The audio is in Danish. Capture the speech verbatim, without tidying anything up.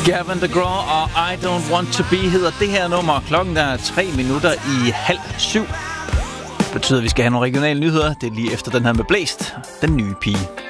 Gavin DeGraw og I Don't Want To Be hedder det her nummer. Klokken er tre minutter i halv syv. Det betyder, at vi skal have nogle regionale nyheder. Det er lige efter den her med Blæst, den nye pige.